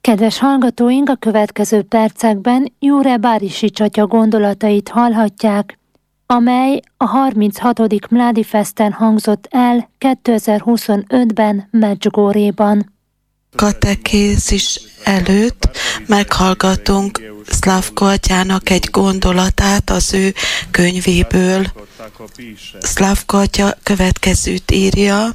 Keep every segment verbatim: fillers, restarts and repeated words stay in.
Kedves hallgatóink, a következő percekben Jure Bárisics atya gondolatait hallhatják, amely a harminchatodik Mládi Festen hangzott el kétezer-huszonötben Medjugorjéban. Katekézis előtt meghallgatunk Szlavko atyának egy gondolatát az ő könyvéből. Szlavko atya következőt írja: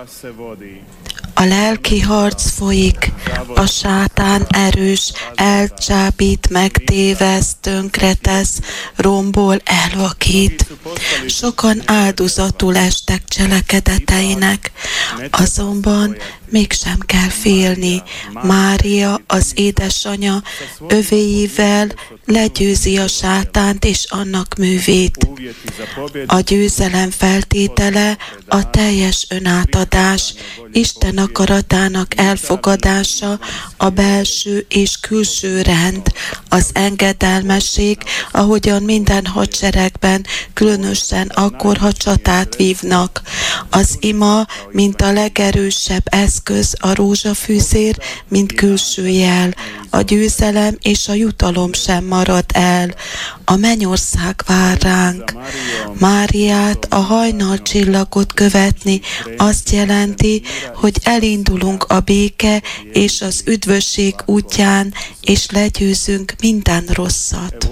a lelki harc folyik, a sátán erős, elcsábít, megtévesz, tönkretesz, rombol, elvakít. Sokan áldozatul estek cselekedeteinek, azonban mégsem kell félni. Mária, az édesanya, övéivel legyőzi a sátánt és annak művét. A győzelem feltétele a teljes önátadás, Isten akaratának elfogadása, a belső és külső rend, az engedelmesség, ahogyan minden hadseregben, különösen akkor, ha csatát vívnak. Az ima, mint a legerősebb eszköz, a rózsafűzér, mint külső jel. A győzelem és a jutalom sem marad el. A mennyország vár ránk. Máriát, a hajnalcsillagot követni azt jelenti, hogy elindulunk a béke és az üdvösség útján, és legyőzünk minden rosszat.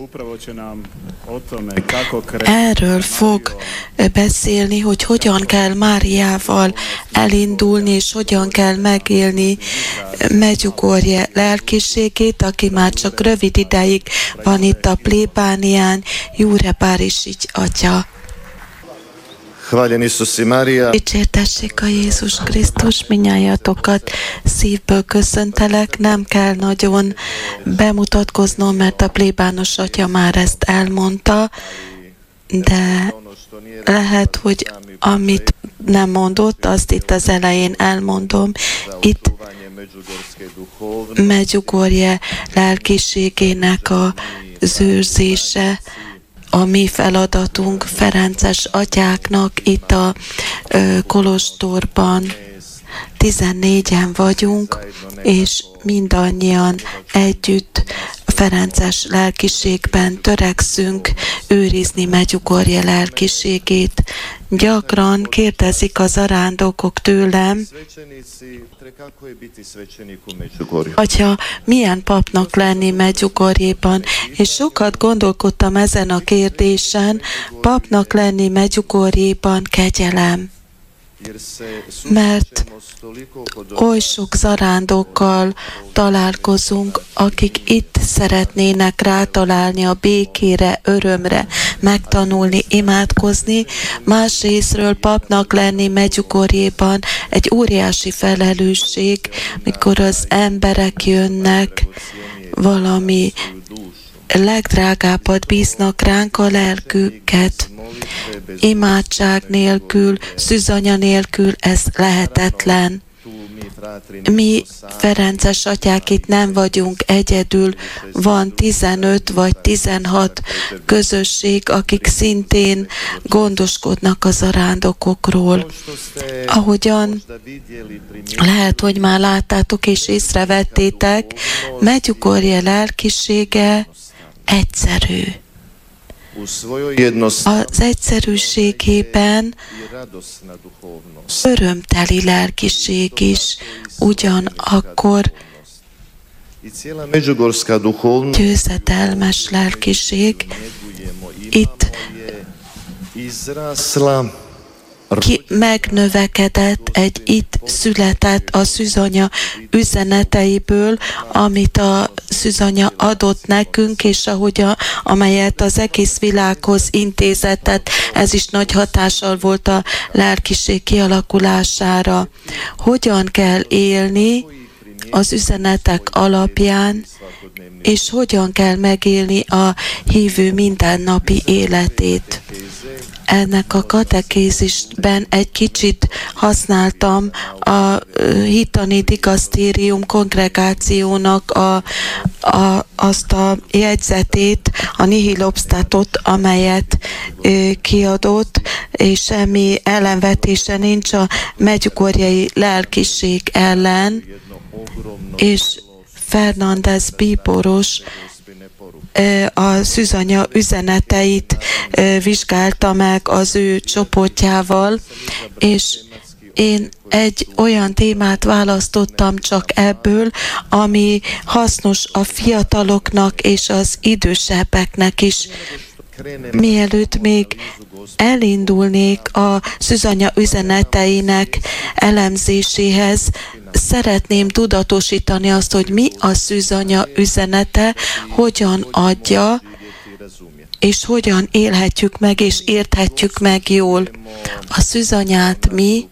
Erről fog beszélni, hogy hogyan kell Máriával elindulni, és hogyan kell megélni Medjugorje lelkiségét, aki már csak rövid ideig van itt a plébánián, Jure Bárisics atya. Dicsértessék a Jézus Krisztus, minnyájatokat szívből köszöntelek, nem kell nagyon bemutatkoznom, mert a plébános atya már ezt elmondta, de lehet, hogy amit nem mondott, azt itt az elején elmondom. Itt Medjugorje lelkiségének az őrzése, a mi feladatunk ferences atyáknak itt a ö, kolostorban. tizennégyen vagyunk, és mindannyian együtt ferences lelkiségben törekszünk őrizni Medjugorje lelkiségét. Gyakran kérdezik az arándokok tőlem, atya, milyen papnak lenni Medjugorjéban? És sokat gondolkodtam ezen a kérdésen, papnak lenni Medjugorjéban kegyelem. Mert oly sok zarándokkal találkozunk, akik itt szeretnének rátalálni a békére, örömre, megtanulni, imádkozni. Másrésztről papnak lenni Medjugorjéban egy óriási felelősség, mikor az emberek jönnek, valami legdrágábbat bíznak ránk, a lelküket. Imádság nélkül, szűzanya nélkül ez lehetetlen. Mi ferences atyák itt nem vagyunk egyedül, van tizenöt vagy tizenhat közösség, akik szintén gondoskodnak az arándokokról. Ahogyan lehet, hogy már láttátok és észrevettétek, Medjugorje lelkisége egyszerű. Az egyszerűségében örömteli lelkiség is, ugyanakkor győzedelmes lelkiség. Itt ki megnövekedett, egy itt született a szűzanya üzeneteiből, amit a szűzanya adott nekünk, és ahogy a, amelyet az egész világhoz intézetett, ez is nagy hatással volt a lelkiség kialakulására. Hogyan kell élni az üzenetek alapján, és hogyan kell megélni a hívő mindennapi életét. Ennek a katekézisben egy kicsit használtam a hittani dikasztérium kongregációnak a, a, azt a jegyzetét, a nihilobstatot, amelyet ö, kiadott, és semmi ellenvetése nincs a medjugorjei lelkiség ellen, és Fernández bíboros a szűzanya üzeneteit vizsgálta meg az ő csoportjával, és én egy olyan témát választottam csak ebből, ami hasznos a fiataloknak és az idősebbeknek is. Mielőtt még elindulnék a szűzanya üzeneteinek elemzéséhez, szeretném tudatosítani azt, hogy mi a szűzanya üzenete, hogyan adja, és hogyan élhetjük meg, és érthetjük meg jól. A szűzanyát mi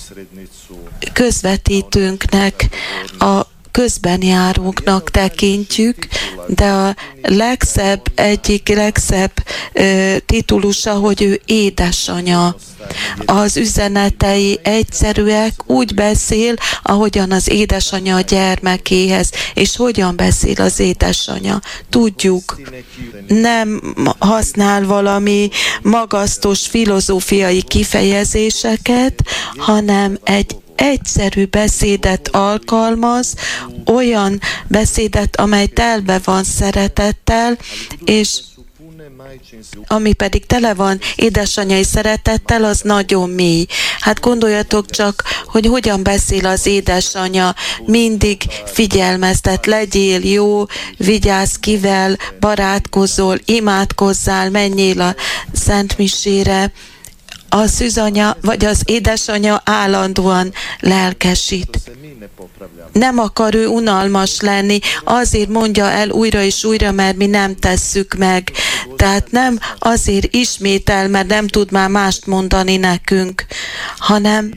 közvetítőnknek, a közben járóknak tekintjük, de a legszebb, egyik legszebb ö, titulusa, hogy ő édesanya. Az üzenetei egyszerűek, úgy beszél, ahogyan az édesanya a gyermekéhez. És hogyan beszél az édesanya? Tudjuk, nem használ valami magasztos filozófiai kifejezéseket, hanem egy egyszerű beszédet alkalmaz, olyan beszédet, amely telve van szeretettel, és ami pedig tele van édesanyai szeretettel, az nagyon mély. Hát gondoljatok csak, hogy hogyan beszél az édesanya, mindig figyelmeztet, legyél jó, vigyázz kivel, barátkozol, imádkozzál, menjél a szentmisére. A szűzanya vagy az édesanya állandóan lelkesít. Nem akar ő unalmas lenni, azért mondja el újra és újra, mert mi nem tesszük meg. Tehát nem azért ismétel, mert nem tud már mást mondani nekünk, hanem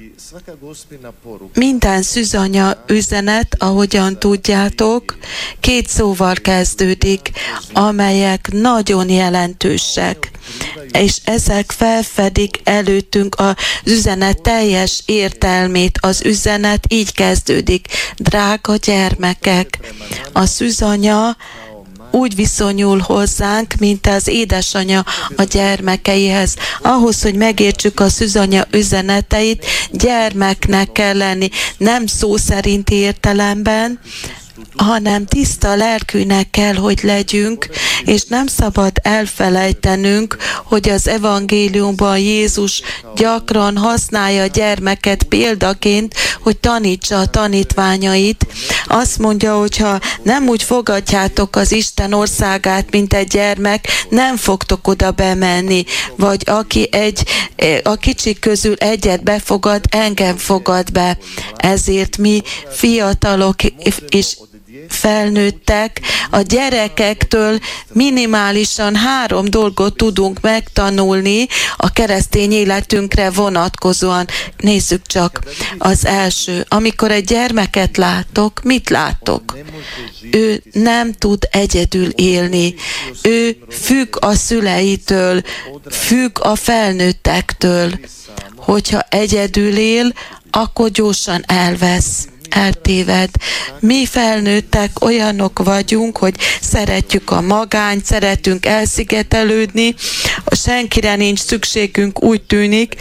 minden szűzanya üzenet, ahogyan tudjátok, két szóval kezdődik, amelyek nagyon jelentősek. És ezek felfedik előttünk az üzenet teljes értelmét. Az üzenet így kezdődik. Drága gyermekek, a szűzanya úgy viszonyul hozzánk, mint az édesanya a gyermekeihez. Ahhoz, hogy megértsük a szűzanya üzeneteit, gyermeknek kell lenni, nem szó szerinti értelemben, hanem tiszta lelkűnek kell, hogy legyünk, és nem szabad elfelejtenünk, hogy az evangéliumban Jézus gyakran használja a gyermeket példaként, hogy tanítsa a tanítványait. Azt mondja, hogy ha nem úgy fogadjátok az Isten országát, mint egy gyermek, nem fogtok oda bemenni, vagy aki egy, a kicsik közül egyet befogad, engem fogad be. Ezért mi fiatalok és felnőttek, a gyerekektől minimálisan három dolgot tudunk megtanulni a keresztény életünkre vonatkozóan. Nézzük csak. Az első, amikor egy gyermeket látok, mit látok? Ő nem tud egyedül élni. Ő függ a szüleitől, függ a felnőttektől. Hogyha egyedül él, akkor gyorsan elvesz. Eltéved. Mi felnőttek olyanok vagyunk, hogy szeretjük a magányt, szeretünk elszigetelődni, senkire nincs szükségünk, úgy tűnik,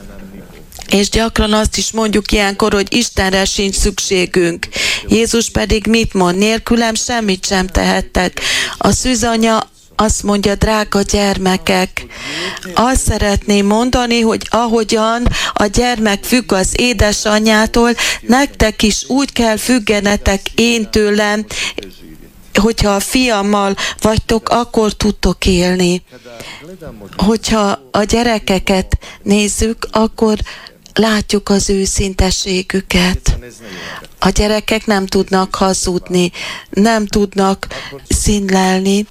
és gyakran azt is mondjuk ilyenkor, hogy Istenre sincs szükségünk. Jézus pedig mit mond? Nélkülem semmit sem tehettek. A szűzanya azt mondja, drága gyermekek, azt szeretném mondani, hogy ahogyan a gyermek függ az édesanyjától, nektek is úgy kell függenetek én tőlem, hogyha a fiammal vagytok, akkor tudtok élni. Hogyha a gyerekeket nézzük, akkor látjuk az őszinteségüket. A gyerekek nem tudnak hazudni, nem tudnak színlelni.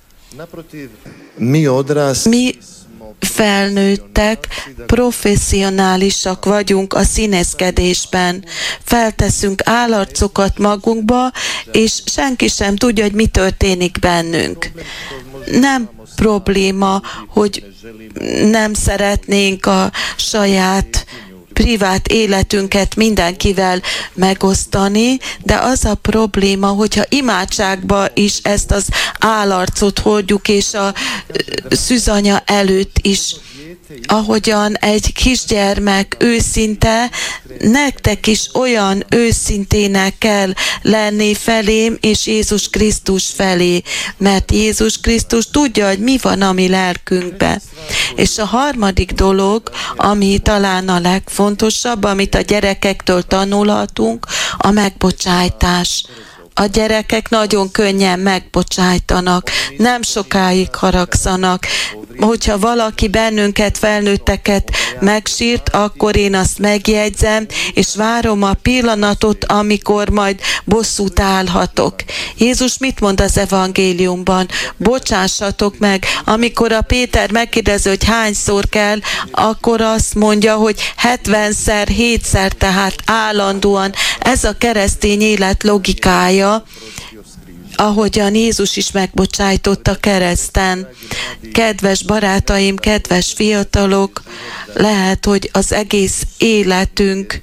Mi felnőttek, professzionálisak vagyunk a színészkedésben. Felteszünk állarcokat magunkba, és senki sem tudja, hogy mi történik bennünk. Nem probléma, hogy nem szeretnénk a saját privát életünket mindenkivel megosztani, de az a probléma, hogyha imádságba is ezt az állarcot hordjuk, és a szűzanya előtt is ahogyan egy kisgyermek őszinte, nektek is olyan őszintének kell lenni felém és Jézus Krisztus felé, mert Jézus Krisztus tudja, hogy mi van a mi lelkünkben. És a harmadik dolog, ami talán a legfontosabb, amit a gyerekektől tanulhatunk, a megbocsájtás. A gyerekek nagyon könnyen megbocsájtanak, nem sokáig haragszanak. Hogyha valaki bennünket, felnőtteket megsírt, akkor én azt megjegyzem, és várom a pillanatot, amikor majd bosszút állhatok. Jézus mit mond az evangéliumban? Bocsássatok meg. Amikor a Péter megkérdezi, hogy hányszor kell, akkor azt mondja, hogy hetvenszer, hétszer, tehát állandóan. Ez a keresztény élet logikája, ahogyan Jézus is megbocsájtott kereszten. Kedves barátaim, kedves fiatalok, lehet, hogy az egész életünk,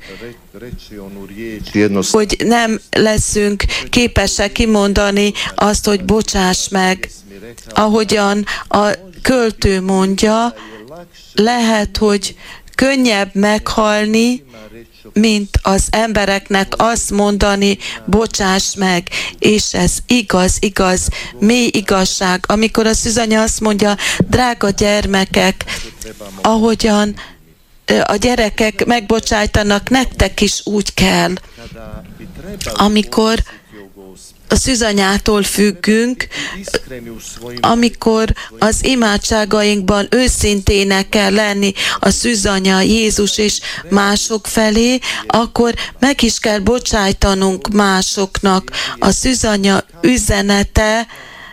hogy nem leszünk képesek kimondani azt, hogy bocsáss meg. Ahogyan a költő mondja, lehet, hogy könnyebb meghalni, mint az embereknek azt mondani, bocsáss meg, és ez igaz, igaz, mély igazság. Amikor a szűzanya azt mondja, drága gyermekek, ahogyan a gyerekek megbocsájtanak, nektek is úgy kell. Amikor a szűzanyától függünk, amikor az imádságainkban őszintének kell lenni a szűzanya, Jézus és mások felé, akkor meg is kell bocsájtanunk másoknak. A szűzanya üzenete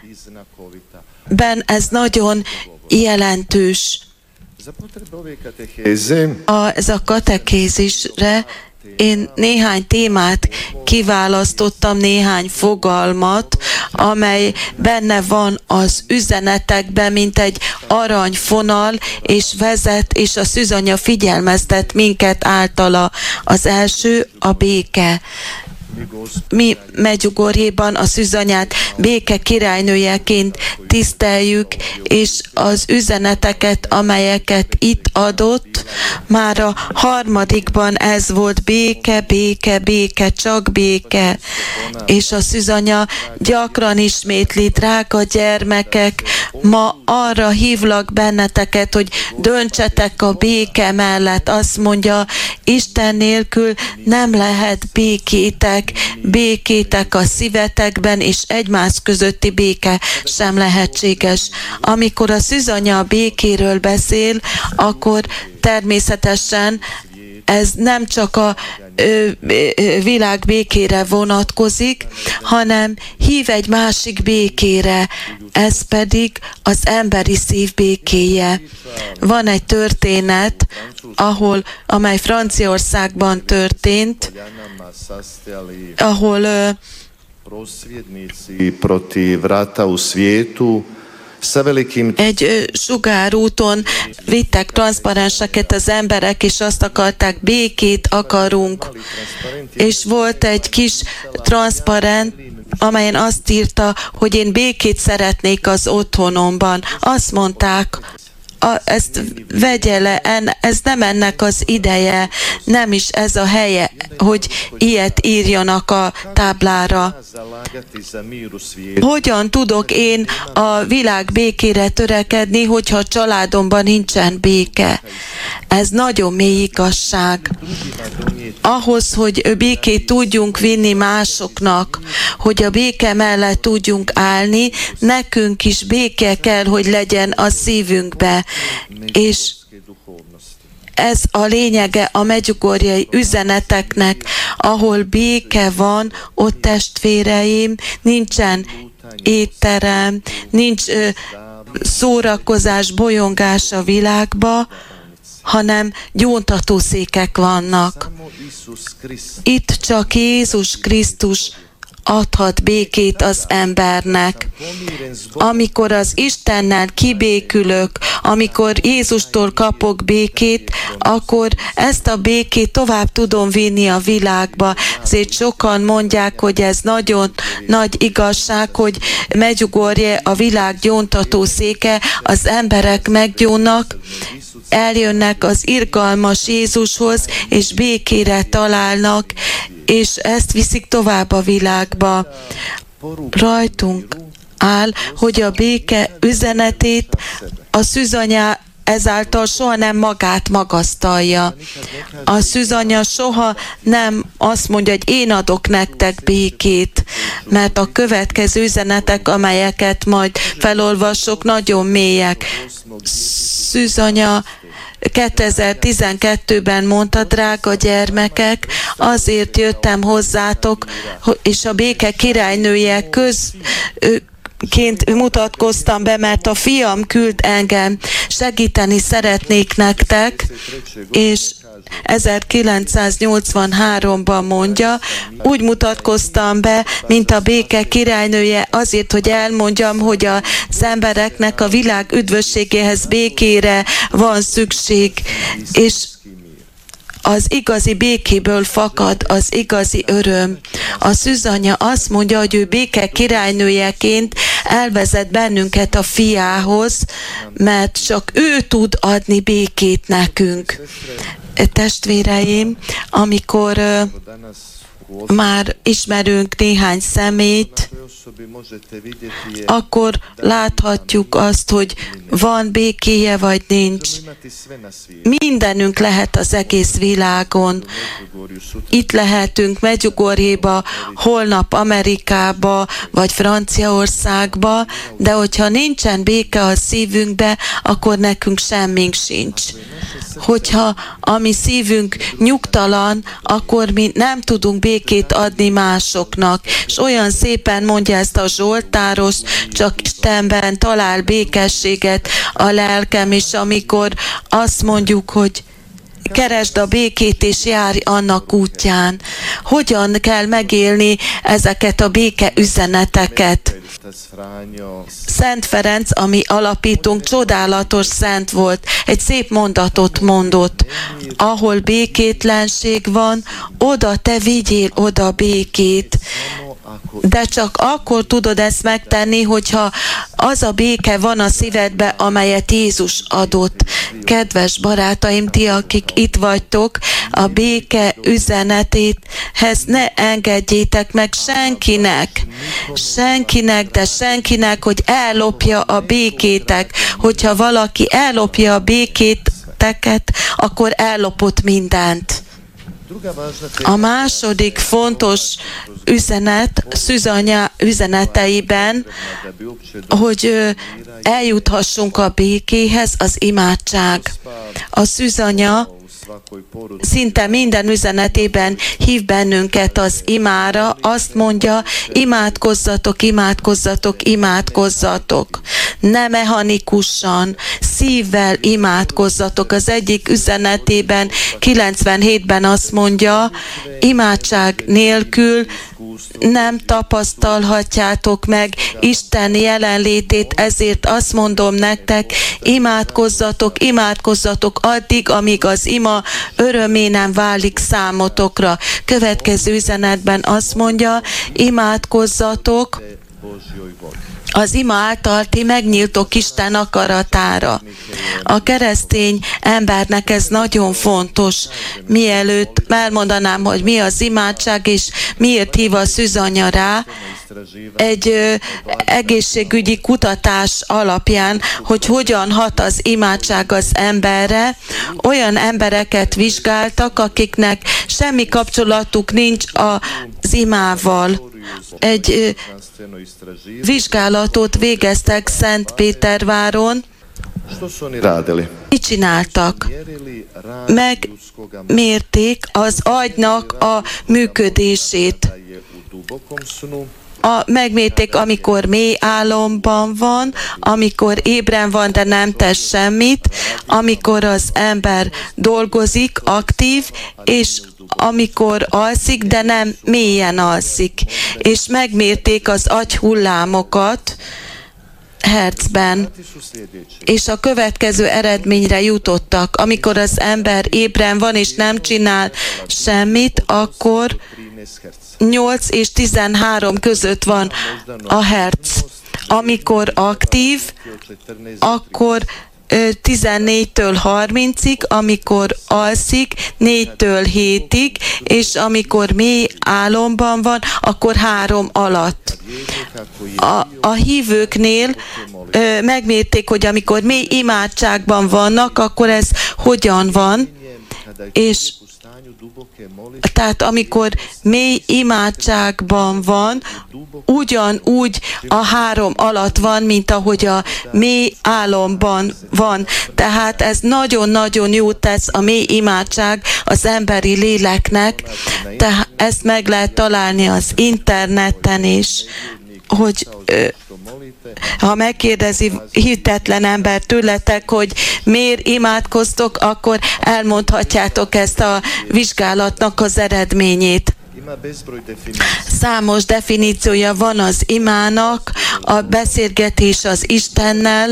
ben ez nagyon jelentős. A, ez a katekézisre én néhány témát kiválasztottam, néhány fogalmat, amely benne van az üzenetekben, mint egy aranyfonal, és vezet, és a szűzanya figyelmeztet minket általa. Az első a béke. Mi Medjugorjéban a szűzanyát béke királynőjeként tiszteljük, és az üzeneteket, amelyeket itt adott, már a harmadikban ez volt: béke, béke, béke, csak béke. És a szűzanya gyakran ismétli: drága gyermekek, ma arra hívlak benneteket, hogy döntsetek a béke mellett. Azt mondja, Isten nélkül nem lehet békétek, békétek a szívetekben, és egymás közötti béke sem lehetséges. Amikor a szűzanya a békéről beszél, akkor természetesen ez nem csak a ö, ö, világ békére vonatkozik, hanem hív egy másik békére, ez pedig az emberi szív békéje. Van egy történet, ahol, amely Franciaországban történt, ahol ö, egy sugárúton vittek transzparenseket az emberek, és azt akarták, békét akarunk. És volt egy kis transzparent, amelyen azt írta, hogy én békét szeretnék az otthonomban. Azt mondták, A, ezt vegye le, en, ez nem ennek az ideje, nem is ez a helye, hogy ilyet írjanak a táblára. Hogyan tudok én a világ békére törekedni, hogyha a családomban nincsen béke? Ez nagyon mély igazság. Ahhoz, hogy békét tudjunk vinni másoknak, hogy a béke mellett tudjunk állni, nekünk is béke kell, hogy legyen a szívünkbe. És ez a lényege a medjugorjai üzeneteknek, ahol béke van, ott testvéreim, nincsen étterem, nincs ö, szórakozás, bolyongás a világba, hanem gyóntatószékek vannak. Itt csak Jézus Krisztus adhat békét az embernek. Amikor az Istennel kibékülök, amikor Jézustól kapok békét, akkor ezt a békét tovább tudom vinni a világba. Ezért sokan mondják, hogy ez nagyon nagy igazság, hogy Medjugorje a világ gyóntató széke, az emberek meggyónnak, eljönnek az irgalmas Jézushoz, és békére találnak, és ezt viszik tovább a világba. Rajtunk áll, hogy a béke üzenetét a szűzanya ezáltal soha nem magát magasztalja. A szűzanya soha nem azt mondja, hogy én adok nektek békét, mert a következő üzenetek, amelyeket majd felolvasok, nagyon mélyek. Szűzanya kétezer-tizenkettőben mondta, drága gyermekek, azért jöttem hozzátok, és a béke királynője köz ként mutatkoztam be, mert a fiam küld engem, segíteni szeretnék nektek, és ezerkilencszáznyolcvanháromban mondja, úgy mutatkoztam be, mint a béke királynője, azért, hogy elmondjam, hogy az embereknek a világ üdvösségéhez békére van szükség, és az igazi békéből fakad az igazi öröm. A szűzanya azt mondja, hogy ő béke királynőjeként elvezet bennünket a fiához, mert csak ő tud adni békét nekünk. Testvéreim, amikor uh, már ismerünk néhány személyt, akkor láthatjuk azt, hogy van békéje vagy nincs. Mindenünk lehet az egész világon. Itt lehetünk Medjugorjéba, holnap Amerikába, vagy Franciaországba, de hogyha nincsen béke a szívünkbe, akkor nekünk semmink sincs. Hogyha a mi szívünk nyugtalan, akkor mi nem tudunk békét adni másoknak. És olyan szépen mondja ezt a zsoltáros, csak Istenben talál békességet a lelkem, és amikor azt mondjuk, hogy keresd a békét és járj annak útján. Hogyan kell megélni ezeket a béke üzeneteket? Szent Ferenc, ami alapítunk, csodálatos szent volt. Egy szép mondatot mondott. Ahol békétlenség van, oda te vigyél oda békét. De csak akkor tudod ezt megtenni, hogyha az a béke van a szívedbe, amelyet Jézus adott. Kedves barátaim, ti, akik itt vagytok, a béke üzenetéhez ne engedjétek meg senkinek, senkinek, de senkinek, hogy ellopja a békétek. Hogyha valaki ellopja a békéteket, akkor ellopott mindent. A második fontos üzenet szűzanya üzeneteiben, hogy eljuthassunk a békéhez, az imádság. A szűzanya szinte minden üzenetében hív bennünket az imára, azt mondja, imádkozzatok, imádkozzatok, imádkozzatok. Ne mechanikusan, szívvel imádkozzatok. Az egyik üzenetében, kilencvenhétben azt mondja, imádság nélkül nem tapasztalhatjátok meg Isten jelenlétét, ezért azt mondom nektek, imádkozzatok, imádkozzatok addig, amíg az ima örömé nem válik számotokra. Következő üzenetben azt mondja, imádkozzatok, az ima által ti megnyíltok Isten akaratára. A keresztény embernek ez nagyon fontos. Mielőtt elmondanám, hogy mi az imádság, és miért hív a szűzanya rá, egy ö, egészségügyi kutatás alapján, hogy hogyan hat az imádság az emberre, olyan embereket vizsgáltak, akiknek semmi kapcsolatuk nincs az imával. Egy ö, vizsgálatot végeztek Szentpéterváron. Mit csináltak? Megmérték az agynak a működését. A, megmérték, amikor mély álomban van, amikor ébren van, de nem tesz semmit, amikor az ember dolgozik, aktív, és amikor alszik, de nem mélyen alszik. És megmérték az agyhullámokat hertzben, és a következő eredményre jutottak. Amikor az ember ébren van, és nem csinál semmit, akkor nyolc és tizenhárom között van a hertz. Amikor aktív, akkor tizennégytől harmincig, amikor alszik, négytől hétig, és amikor mély álomban van, akkor három alatt. A, a hívőknél ö, megmérték, hogy amikor mély imádságban vannak, akkor ez hogyan van, és tehát amikor mély imádságban van, ugyanúgy a három alatt van, mint ahogy a mély álomban van. Tehát ez nagyon-nagyon jót tesz a mély imádság az emberi léleknek, tehát ezt meg lehet találni az interneten is, hogy ha megkérdezi hitetlen ember tőletek, hogy miért imádkoztok, akkor elmondhatjátok ezt a vizsgálatnak az eredményét. Számos definíciója van az imának, a beszélgetés az Istennel.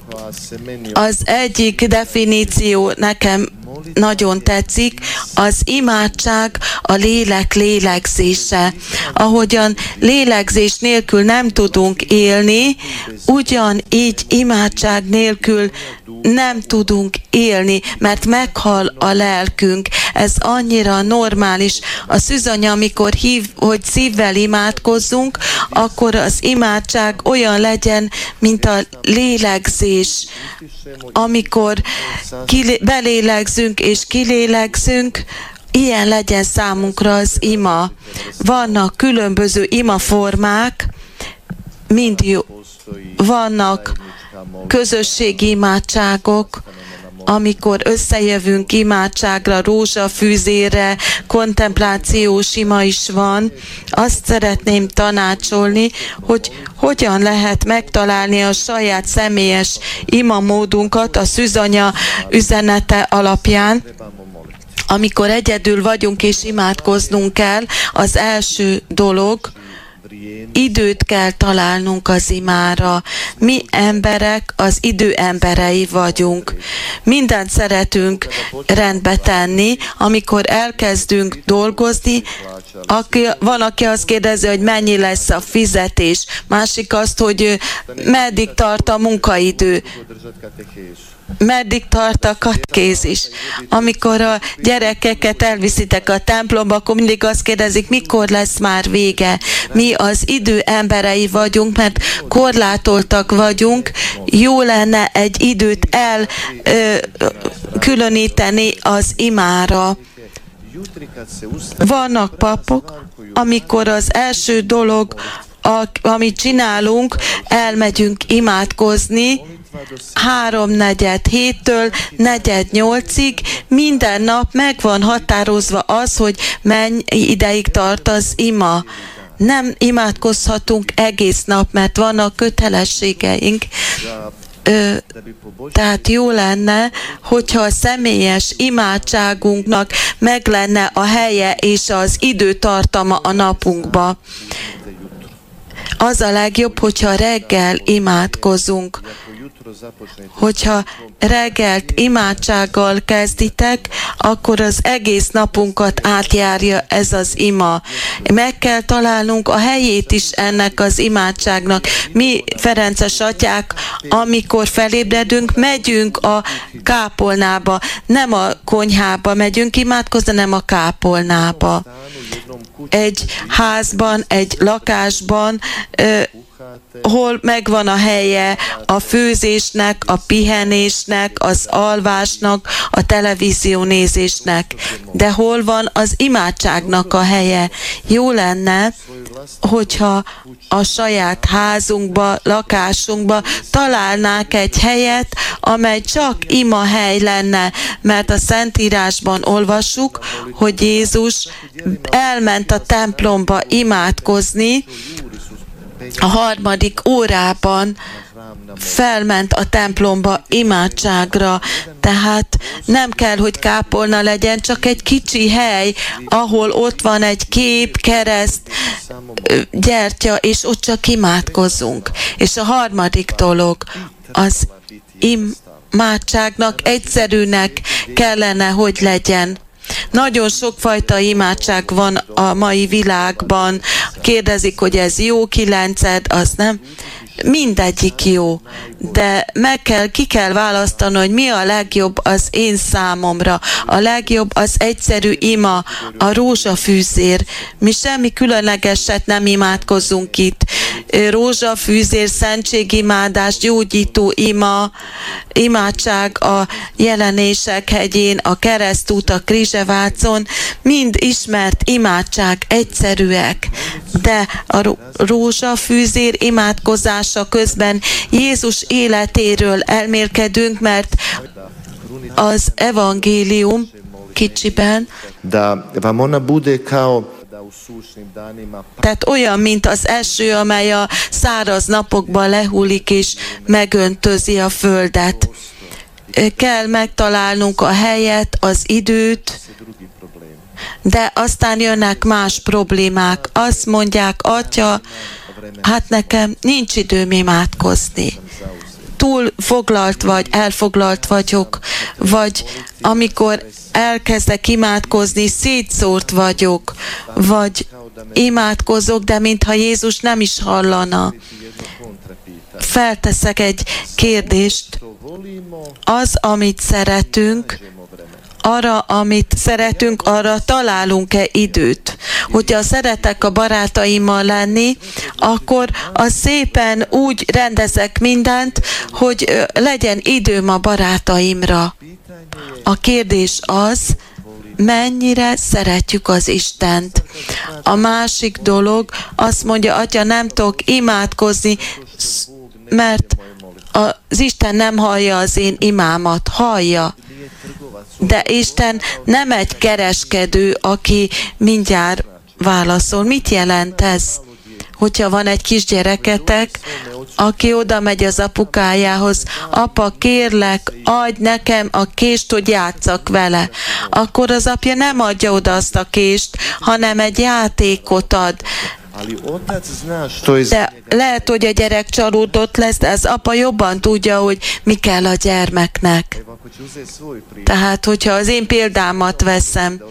Az egyik definíció nekem nagyon tetszik, az imádság a lélek lélegzése. Ahogyan lélegzés nélkül nem tudunk élni, ugyanígy imádság nélkül nem tudunk élni, mert meghal a lelkünk. Ez annyira normális. A szűzanya, amikor hív, hogy szívvel imádkozzunk, akkor az imádság olyan legyen, mint a lélegzés. Amikor kilé- belélegzünk és kilélegzünk, ilyen legyen számunkra az ima. Vannak különböző imaformák, mind jó. Vannak közösségi imádságok, amikor összejövünk imádságra, rózsafűzére, kontemplációs ima is van. Azt szeretném tanácsolni, hogy hogyan lehet megtalálni a saját személyes imamódunkat a szűzanya üzenete alapján. Amikor egyedül vagyunk és imádkoznunk kell, az első dolog, időt kell találnunk az imára. Mi emberek az idő emberei vagyunk. Mindent szeretünk rendbe tenni. Amikor elkezdünk dolgozni, aki, van, aki azt kérdezi, hogy mennyi lesz a fizetés. Másik azt, hogy meddig tart a munkaidő. Meddig tart a katekézis. Amikor a gyerekeket elviszitek a templomba, akkor mindig azt kérdezik, mikor lesz már vége. Mi az idő emberei vagyunk, mert korlátoltak vagyunk. Jó lenne egy időt elkülöníteni az imára. Vannak papok, amikor az első dolog, a, amit csinálunk, elmegyünk imádkozni, háromnegyed héttől negyed nyolcig minden nap meg van határozva az, hogy mennyi ideig tart az ima. Nem imádkozhatunk egész nap, mert vannak kötelességeink. Ö, tehát jó lenne, hogyha a személyes imádságunknak meg lenne a helye és az időtartama a napunkba. Az a legjobb, hogyha reggel imádkozunk. Hogyha reggelt imádsággal kezditek, akkor az egész napunkat átjárja ez az ima. Meg kell találnunk a helyét is ennek az imádságnak. Mi, ferences atyák, amikor felébredünk, megyünk a kápolnába. Nem a konyhába megyünk imádkozni, nem a kápolnába. Egy házban, egy lakásban, hol megvan a helye a főzésnek, a pihenésnek, az alvásnak, a televíziónézésnek. De hol van az imádságnak a helye? Jó lenne, hogyha a saját házunkba, lakásunkba találnák egy helyet, amely csak imahely lenne, mert a Szentírásban olvassuk, hogy Jézus elment a templomba imádkozni, a harmadik órában felment a templomba imádságra, tehát nem kell, hogy kápolna legyen, csak egy kicsi hely, ahol ott van egy kép, kereszt, gyertya, és ott csak imádkozzunk. És a harmadik dolog, az imádságnak egyszerűnek kellene, hogy legyen. Nagyon sokfajta imádság van a mai világban, kérdezik, hogy ez jó kilenced, az nem. Mindegyik jó, de meg kell, ki kell választani, hogy mi a legjobb az én számomra. A legjobb az egyszerű ima, a rózsafűzér. Mi semmi különlegeset nem imádkozunk itt. Rózsafűzér, szentségimádás, gyógyító ima, imádság a Jelenések hegyén, a keresztút, a Krizsevárcon, mind ismert imádság, egyszerűek. De a rózsafűzér imádkozása közben Jézus életéről elmélkedünk, mert az evangélium kicsiben, tehát olyan, mint az eső, amely a száraz napokban lehullik és megöntözi a földet. Kell megtalálnunk a helyet, az időt, de aztán jönnek más problémák. Azt mondják, Atya, hát nekem nincs időm imádkozni. Túl foglalt vagy, elfoglalt vagyok, vagy amikor elkezdek imádkozni, szétszórt vagyok, vagy imádkozok, de mintha Jézus nem is hallana. Felteszek egy kérdést. Az, amit szeretünk, arra, amit szeretünk, arra találunk-e időt? Hogyha szeretek a barátaimmal lenni, akkor az szépen úgy rendezek mindent, hogy legyen időm a barátaimra. A kérdés az, mennyire szeretjük az Istent. A másik dolog azt mondja, Atya, nem tudok imádkozni, mert az Isten nem hallja az én imámat. Hallja. De Isten nem egy kereskedő, aki mindjárt válaszol. Mit jelent ez? Hogyha van egy kisgyereketek, aki oda megy az apukájához, apa, kérlek, adj nekem a kést, hogy játsszak vele. Akkor az apja nem adja oda azt a kést, hanem egy játékot ad. De lehet, hogy a gyerek csalódott lesz, de az apa jobban tudja, hogy mi kell a gyermeknek. Tehát, hogyha az én példámat veszem,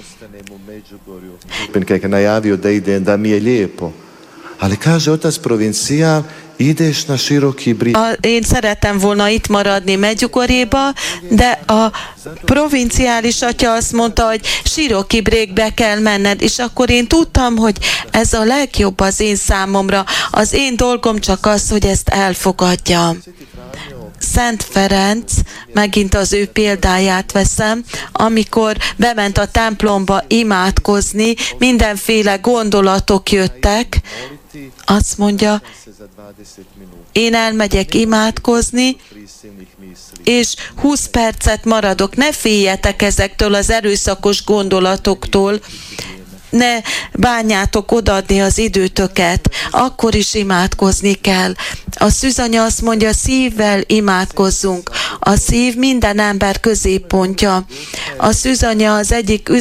A, én szerettem volna itt maradni Medjugorjéba, de a provinciális atya azt mondta, hogy Sirokibrékbe kell menned, és akkor én tudtam, hogy ez a legjobb az én számomra. Az én dolgom csak az, hogy ezt elfogadjam. Szent Ferenc, megint az ő példáját veszem, amikor bement a templomba imádkozni, mindenféle gondolatok jöttek, azt mondja, én elmegyek imádkozni, és húsz percet maradok. Ne féljetek ezektől az erőszakos gondolatoktól, ne bánjátok odaadni az időtöket, akkor is imádkozni kell. A szűzanya azt mondja, szívvel imádkozzunk. A szív minden ember középpontja. A szűzanya az egyik